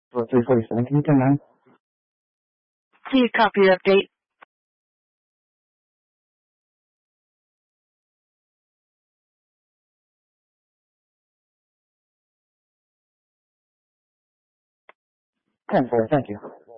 For 347, can you turn 9? Please copy your update. 10-4, thank you.